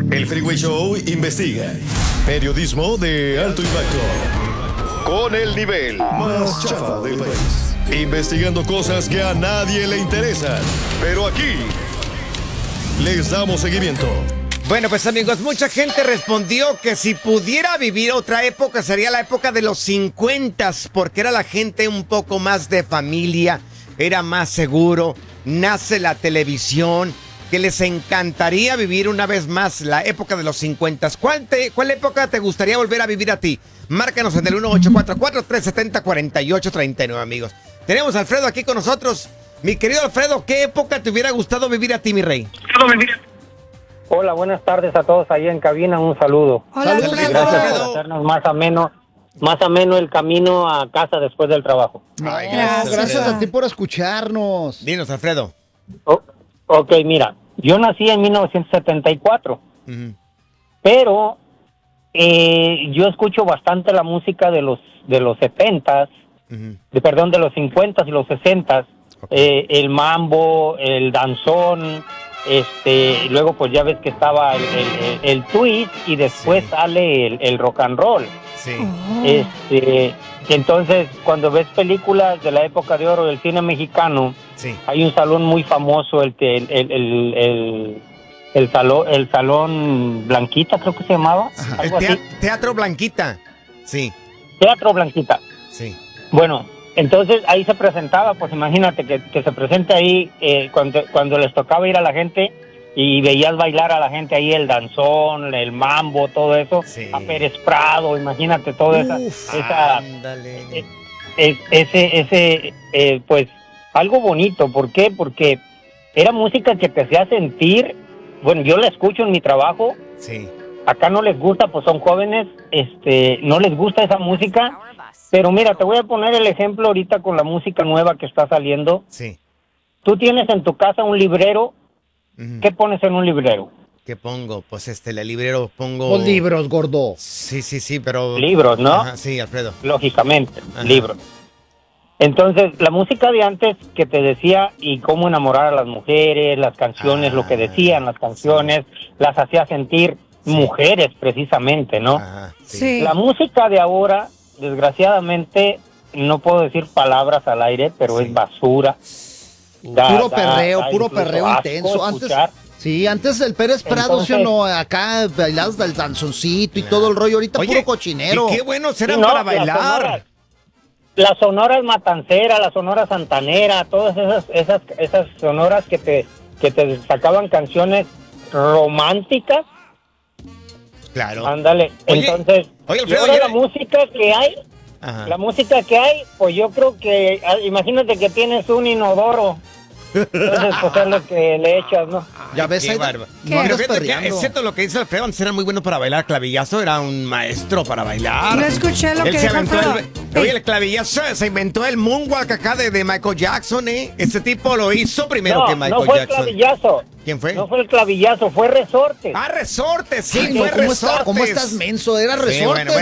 El Freeway Show investiga. Periodismo de alto impacto. Con el nivel más chafa del país. Investigando cosas que a nadie le interesan. Pero aquí les damos seguimiento. Bueno, pues amigos, mucha gente respondió que si pudiera vivir otra época sería la época de los 50, porque era la gente un poco más de familia, era más seguro, nace la televisión, que les encantaría vivir una vez más la época de los 50. ¿Cuál época te gustaría volver a vivir a ti? Márcanos en el 1844-370-4839, amigos. Tenemos a Alfredo aquí con nosotros. Mi querido Alfredo, ¿qué época te hubiera gustado vivir a ti, mi rey? Hola, buenas tardes a todos ahí en cabina, un saludo. Hola, Saludos, Gracias Alfredo. por hacernos más ameno el camino a casa después del trabajo. Ay, Gracias Alfredo. a ti por escucharnos. Dinos, Alfredo. Ok, mira, yo nací en 1974, Ujú. pero yo escucho bastante la música de los 70s, Ujú. de los 50s y los 60s, el mambo, el danzón, luego pues ya ves que estaba el twist y después Sí. sale el rock and roll. Sí. Entonces, cuando ves películas de la época de oro del cine mexicano, Sí. hay un salón muy famoso, el salón Blanquita, creo que se llamaba, El algo así. Teatro Blanquita. Sí, Teatro Blanquita. sí. Bueno, entonces ahí se presentaba, pues imagínate que se presente ahí cuando les tocaba ir a la gente y veías bailar a la gente ahí el danzón, el mambo, todo eso, Sí. a Pérez Prado, imagínate toda esa Ándale. pues algo bonito. ¿Por qué? Porque era música que te hacía sentir, bueno, yo la escucho en mi trabajo, Sí. acá no les gusta, pues son jóvenes, no les gusta esa música, pero mira, te voy a poner el ejemplo ahorita con la música nueva que está saliendo. Sí. Tú tienes en tu casa un librero, Ujú. ¿qué pones en un librero? ¿Qué pongo? Pues el librero pongo... Los libros, gordo. Sí, pero... Libros, ¿no? Ajá, sí, Alfredo. Lógicamente, Ajá. libros. Entonces, la música de antes que te decía y cómo enamorar a las mujeres, las canciones, lo que decían las canciones, las hacía sentir mujeres precisamente, ¿no? Ajá, Sí. La música de ahora, desgraciadamente, no puedo decir palabras al aire, pero Sí. es basura. Puro perreo incluso intenso. asco escuchar. Antes el Pérez Prado, ¿sí o no? Acá bailados del danzoncito y todo el rollo. Ahorita Oye, puro cochinero. y qué buenos Sí, eran no, para bailar. Las sonoras matanceras, las sonoras santanera, todas esas sonoras que te sacaban canciones románticas. Claro. Ándale. Oye, Entonces, oye, y Alfredo, ahora ya- la música que hay, Ajá. pues yo creo que, imagínate que tienes un inodoro. Entonces, pues es lo que le echas, ¿no? Ya ves, Qué Aida? bárbaro. No Pero andas fíjate que, perreando. excepto lo que dice Alfredo, antes era muy bueno para bailar. Clavillazo era un maestro para bailar. No escuché lo Él que se dijo aventó Alfredo. Oye, el clavillazo se inventó el moonwalk acá de Michael Jackson, ¿eh? Ese tipo lo hizo primero que Michael no fue Jackson. el clavillazo. ¿Quién fue? No fue el clavillazo, fue resorte. Ah, resorte, sí, Ay, fue no, resorte. ¿cómo estás menso? Era Sí, resorte. bueno,